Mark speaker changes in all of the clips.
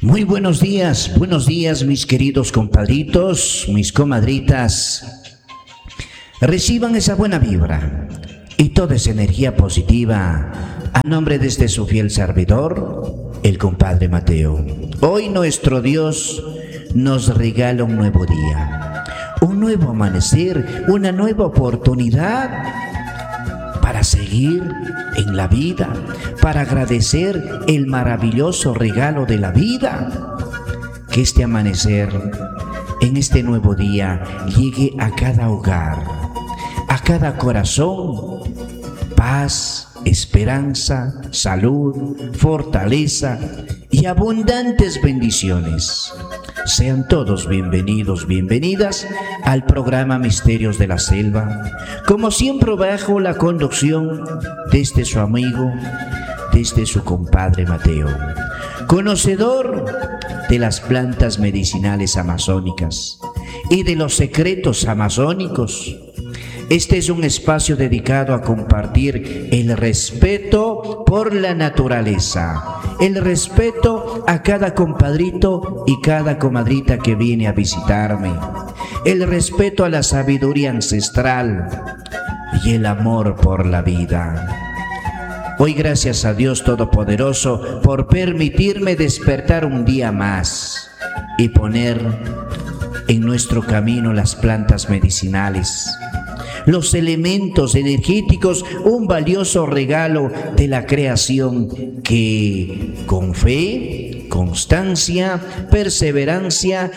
Speaker 1: Muy buenos días mis queridos compadritos, mis comadritas. Reciban esa buena vibra y toda esa energía positiva a nombre de este su fiel servidor, el compadre Mateo. Hoy nuestro Dios nos regala un nuevo día, un nuevo amanecer, una nueva oportunidad para seguir en la vida, para agradecer el maravilloso regalo de la vida. Que este amanecer, en este nuevo día, llegue a cada hogar, a cada corazón, paz, esperanza, salud, fortaleza y abundantes bendiciones. Sean todos bienvenidos, bienvenidas al programa Misterios de la Selva, como siempre bajo la conducción de este su amigo, de este su compadre Mateo, conocedor de las plantas medicinales amazónicas y de los secretos amazónicos. Este es un espacio dedicado a compartir el respeto por la naturaleza, el respeto a cada compadrito y cada comadrita que viene a visitarme, el respeto a la sabiduría ancestral y el amor por la vida. Hoy gracias a Dios Todopoderoso por permitirme despertar un día más y poner en nuestro camino las plantas medicinales, los elementos energéticos, un valioso regalo de la creación que con fe, constancia, perseverancia,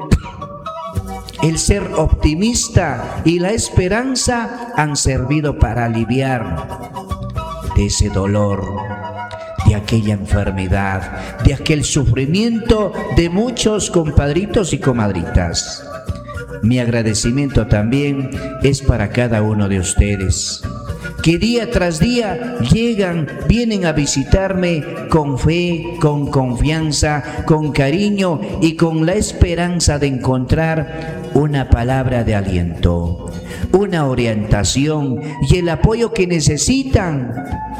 Speaker 1: el ser optimista y la esperanza han servido para aliviar de ese dolor, de aquella enfermedad, de aquel sufrimiento de muchos compadritos y comadritas. Mi agradecimiento también es para cada uno de ustedes, que día tras día vienen a visitarme con fe, con confianza, con cariño y con la esperanza de encontrar una palabra de aliento, una orientación y el apoyo que necesitan.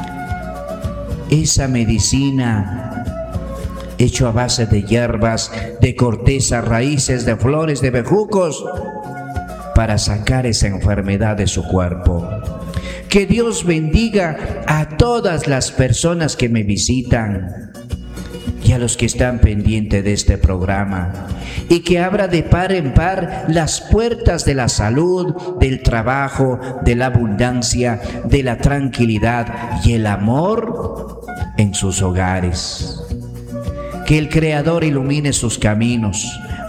Speaker 1: Esa medicina hecho a base de hierbas, de corteza, raíces, de flores, de bejucos, para sacar esa enfermedad de su cuerpo. Que Dios bendiga a todas las personas que me visitan y a los que están pendientes de este programa, y que abra de par en par las puertas de la salud, del trabajo, de la abundancia, de la tranquilidad y el amor en sus hogares. Que el Creador ilumine sus caminos,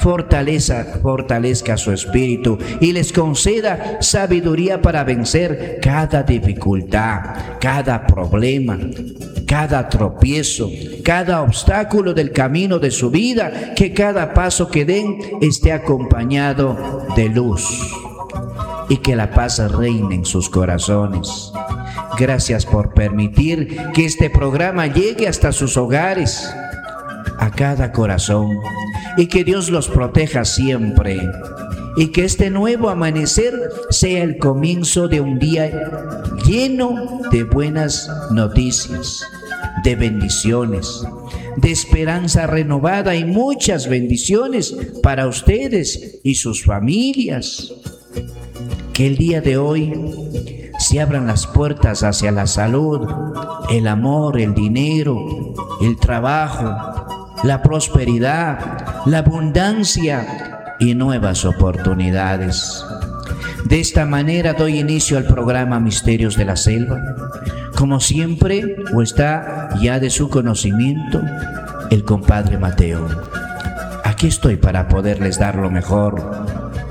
Speaker 1: fortalezca su espíritu y les conceda sabiduría para vencer cada dificultad, cada problema, cada tropiezo, cada obstáculo del camino de su vida. Que cada paso que den esté acompañado de luz y que la paz reine en sus corazones. Gracias por permitir que este programa llegue hasta sus hogares, a cada corazón, y que Dios los proteja siempre, y que este nuevo amanecer sea el comienzo de un día lleno de buenas noticias, de bendiciones, de esperanza renovada y muchas bendiciones para ustedes y sus familias. Que el día de hoy se abran las puertas hacia la salud, el amor, el dinero, el trabajo, la prosperidad, la abundancia y nuevas oportunidades. De esta manera doy inicio al programa Misterios de la Selva. Como siempre, o está ya de su conocimiento, el compadre Mateo. Aquí estoy para poderles dar lo mejor,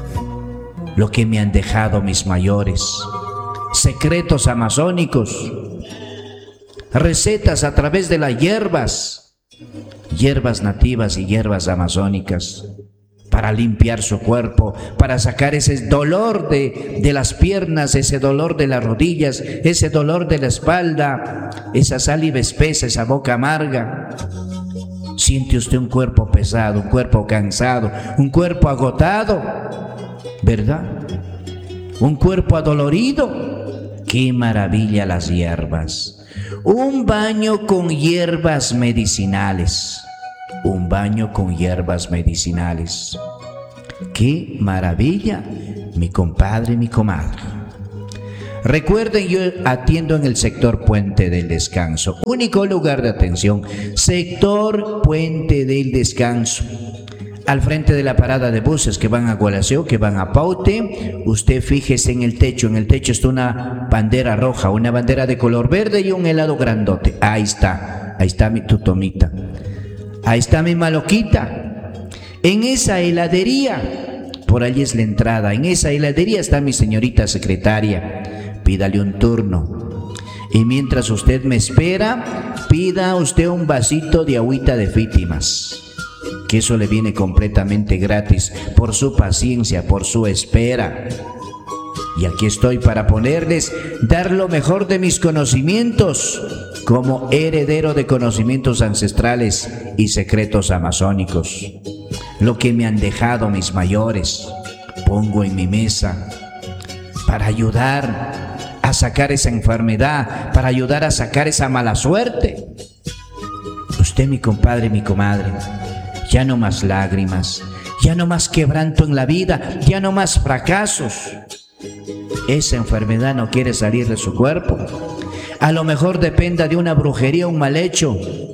Speaker 1: lo que me han dejado mis mayores, secretos amazónicos, recetas a través de las hierbas nativas y hierbas amazónicas, para limpiar su cuerpo, para sacar ese dolor de las piernas, ese dolor de las rodillas, ese dolor de la espalda, esa saliva espesa, esa boca amarga. Siente usted un cuerpo pesado, un cuerpo cansado, un cuerpo agotado, ¿verdad? Un cuerpo adolorido. ¡Qué maravilla las hierbas! Un baño con hierbas medicinales. un baño con hierbas medicinales. ¡Qué maravilla, mi compadre, mi comadre! Recuerden, yo atiendo en el sector Puente del Descanso, único lugar de atención, sector Puente del Descanso. Al frente de la parada de buses que van a Gualaceo, que van a Paute, usted fíjese en el techo está una bandera roja, una bandera de color verde y un helado grandote. Ahí está mi tutomita, ahí está mi maloquita. En esa heladería, por allí es la entrada, en esa heladería está mi señorita secretaria. Pídale un turno. Y mientras usted me espera, pida usted un vasito de agüita de Fítimas, que eso le viene completamente gratis por su paciencia, por su espera. Y aquí estoy para dar lo mejor de mis conocimientos, como heredero de conocimientos ancestrales y secretos amazónicos. Lo que me han dejado mis mayores, pongo en mi mesa para ayudar a sacar esa enfermedad, para ayudar a sacar esa mala suerte. Usted, mi compadre, mi comadre, ya no más lágrimas, ya no más quebranto en la vida, ya no más fracasos. Esa enfermedad no quiere salir de su cuerpo. A lo mejor dependa de una brujería, un mal hecho,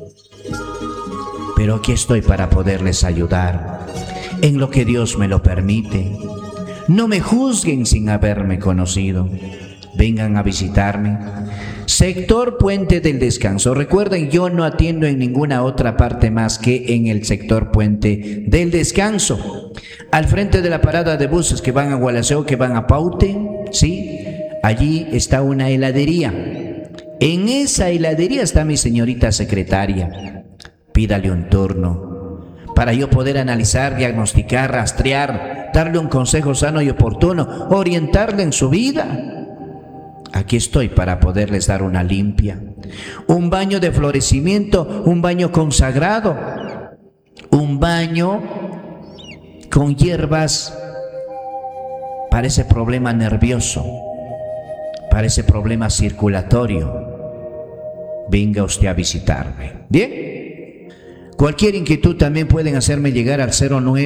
Speaker 1: pero aquí estoy para poderles ayudar en lo que Dios me lo permite. No me juzguen sin haberme conocido. Vengan a visitarme. Sector Puente del Descanso. Recuerden, yo no atiendo en ninguna otra parte más que en el sector Puente del Descanso. Al frente de la parada de buses que van a Gualaceo, que van a Paute, ¿sí? Allí está una heladería. En esa heladería está mi señorita secretaria. Pídale un turno para yo poder analizar, diagnosticar, rastrear, darle un consejo sano y oportuno, orientarle en su vida. Aquí estoy para poderles dar una limpia, un baño de florecimiento, un baño consagrado, un baño con hierbas para ese problema nervioso, para ese problema circulatorio. Venga usted a visitarme. ¿Bien? Cualquier inquietud también pueden hacerme llegar al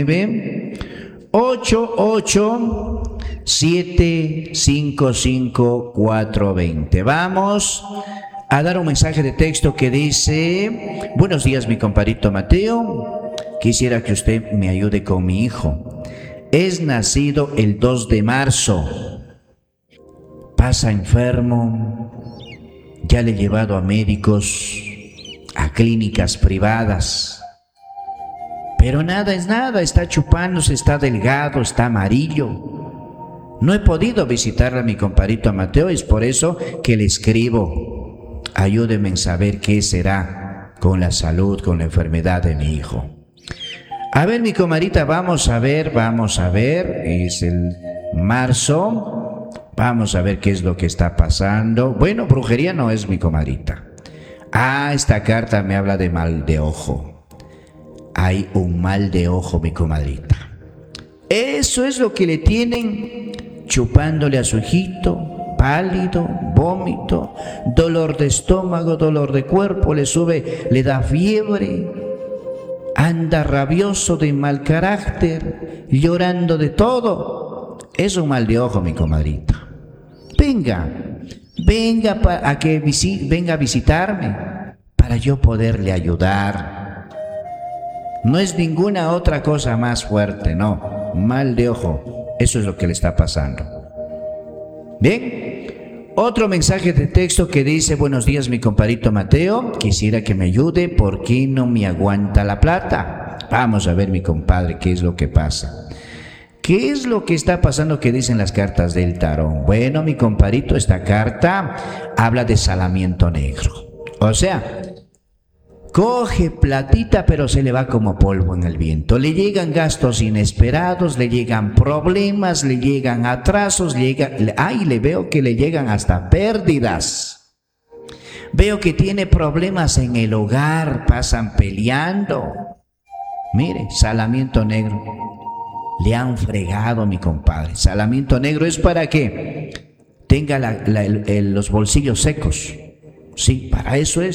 Speaker 1: 09-88-755-420. Vamos a dar un mensaje de texto que dice: buenos días, mi compadrito Mateo. Quisiera que usted me ayude con mi hijo. Es nacido el 2 de marzo. Pasa enfermo. Ya le he llevado a médicos, a clínicas privadas, pero nada es nada. Está chupándose, está delgado, está amarillo. No he podido visitar a mi compadrito Mateo, es por eso que le escribo. Ayúdeme en saber qué será con la salud, con la enfermedad de mi hijo. A ver, mi comadrita, vamos a ver, es el marzo, vamos a ver qué es lo que está pasando. Bueno, brujería no es, mi comadrita. Esta carta me habla de mal de ojo. Hay un mal de ojo, mi comadrita. Eso es lo que le tienen, chupándole a su hijito, pálido, vómito, dolor de estómago, dolor de cuerpo, le sube, le da fiebre, anda rabioso, de mal carácter, llorando de todo. Es un mal de ojo, mi comadrita. Venga a visitarme para yo poderle ayudar. No es ninguna otra cosa más fuerte, no. Mal de ojo, eso es lo que le está pasando. Bien, otro mensaje de texto que dice: buenos días, mi compadrito Mateo, quisiera que me ayude, ¿por qué no me aguanta la plata? Vamos a ver, mi compadre, qué es lo que pasa. ¿Qué es lo que está pasando? ¿Qué dicen las cartas del tarot? Bueno, mi compadrito, esta carta habla de salamiento negro. O sea, coge platita, pero se le va como polvo en el viento. Le llegan gastos inesperados, le llegan problemas, le llegan atrasos, le veo que le llegan hasta pérdidas. Veo que tiene problemas en el hogar, pasan peleando. Mire, salamiento negro. Le han fregado, mi compadre. Salamiento negro es para que tenga los bolsillos secos. Sí, para eso es.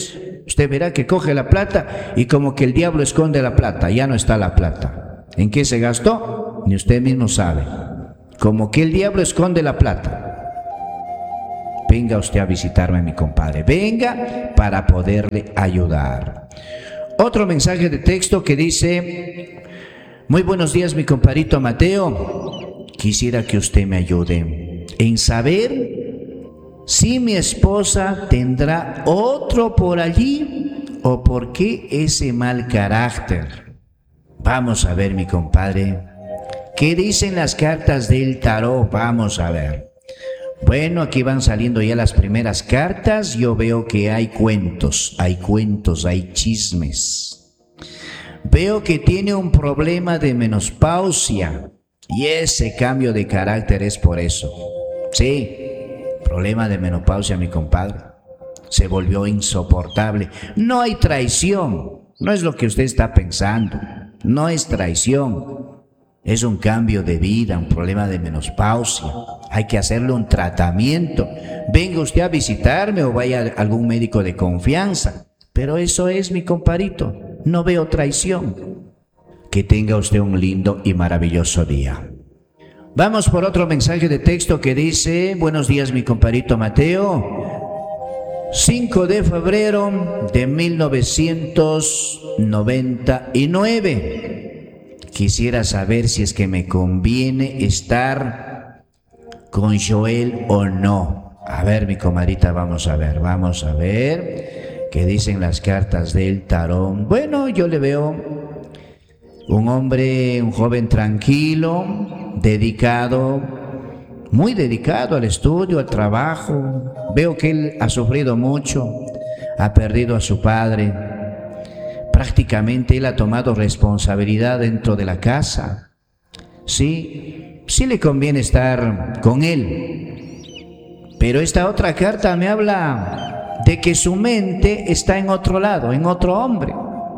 Speaker 1: Usted verá que coge la plata y como que el diablo esconde la plata, ya no está la plata. ¿En qué se gastó? Ni usted mismo sabe. Como que el diablo esconde la plata. Venga usted a visitarme, mi compadre. Venga para poderle ayudar. Otro mensaje de texto que dice: muy buenos días, mi compadrito Mateo. Quisiera que usted me ayude en saber si mi esposa tendrá otro por allí o por qué ese mal carácter. Vamos a ver, mi compadre. ¿Qué dicen las cartas del tarot? Vamos a ver. Bueno, aquí van saliendo ya las primeras cartas. Yo veo que hay cuentos, hay chismes. Veo que tiene un problema de menopausia y ese cambio de carácter es por eso. Sí, problema de menopausia, mi compadre. Se volvió insoportable. No hay traición, no es lo que usted está pensando. No es traición, es un cambio de vida, un problema de menopausia. Hay que hacerle un tratamiento. Venga usted a visitarme o vaya a algún médico de confianza. Pero eso es, mi compadrito. No veo traición. Que tenga usted un lindo y maravilloso día. Vamos por otro mensaje de texto que dice: buenos días, mi compadrito Mateo. 5 de febrero de 1999. Quisiera saber si es que me conviene estar con Joel o no. A ver, mi comadrita, vamos a ver qué dicen las cartas del tarot. Bueno, yo le veo un hombre, un joven tranquilo, dedicado, muy dedicado al estudio, al trabajo. Veo que él ha sufrido mucho, ha perdido a su padre. Prácticamente él ha tomado responsabilidad dentro de la casa. Sí le conviene estar con él. Pero esta otra carta me habla de que su mente está en otro lado, en otro hombre.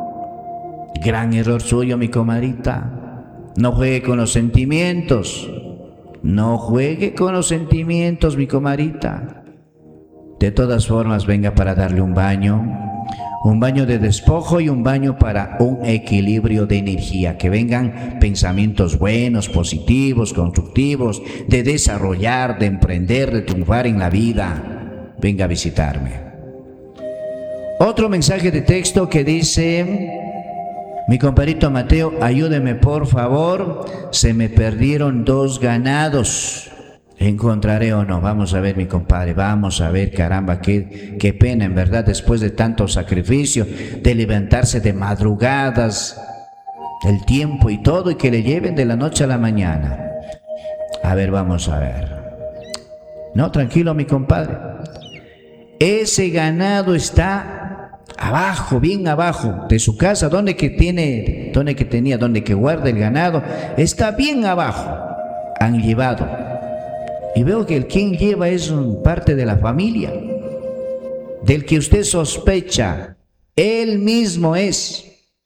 Speaker 1: Gran error suyo, mi comadrita. No juegue con los sentimientos. No juegue con los sentimientos, mi comadrita. De todas formas, venga para darle un baño de despojo y un baño para un equilibrio de energía, que vengan pensamientos buenos, positivos, constructivos, de desarrollar, de emprender, de triunfar en la vida. Venga a visitarme. Otro mensaje de texto que dice: mi compadrito Mateo, ayúdeme por favor, se me perdieron 2 ganados. ¿Encontraré o no? Vamos a ver, mi compadre, vamos a ver, caramba, qué pena, en verdad, después de tanto sacrificio, de levantarse de madrugadas, el tiempo y todo, y que le lleven de la noche a la mañana. A ver, vamos a ver. No, tranquilo, mi compadre. Ese ganado está abajo, bien abajo de su casa, donde que guarda el ganado, está bien abajo. Han llevado. Y veo que el quien lleva es parte de la familia, del que usted sospecha, él mismo es.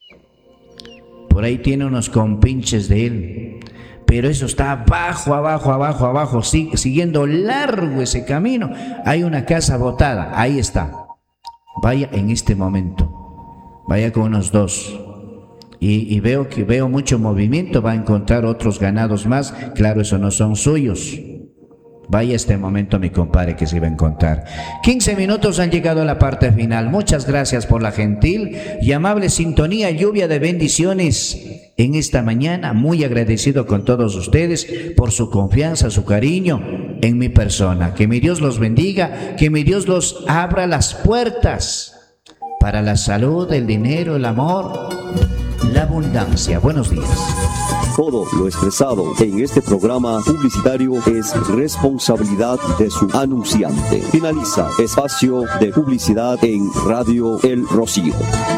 Speaker 1: Por ahí tiene unos compinches de él, pero eso está abajo, siguiendo largo ese camino. Hay una casa botada, ahí está. Vaya en este momento, vaya con unos 2. Y veo mucho movimiento, va a encontrar otros ganados más. Claro, eso no son suyos. Vaya este momento, mi compadre, que se iba a encontrar. 15 minutos han llegado a la parte final. Muchas gracias por la gentil y amable sintonía, lluvia de bendiciones en esta mañana. Muy agradecido con todos ustedes por su confianza, su cariño en mi persona. Que mi Dios los bendiga, que mi Dios los abra las puertas para la salud, el dinero, el amor, la abundancia. Buenos días.
Speaker 2: Todo lo expresado en este programa publicitario es responsabilidad de su anunciante. Finaliza espacio de publicidad en Radio El Rocío.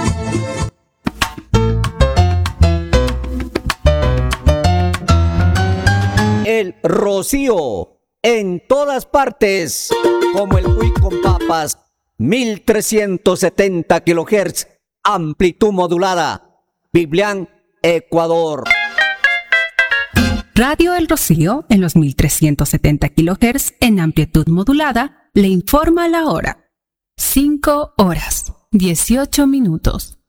Speaker 2: El Rocío, en todas partes, como el cuy con papas, 1370 kHz, amplitud modulada, Biblián, Ecuador.
Speaker 3: Radio El Rocío, en los 1370 kHz en amplitud modulada, le informa la hora. 5 horas. 18 minutos.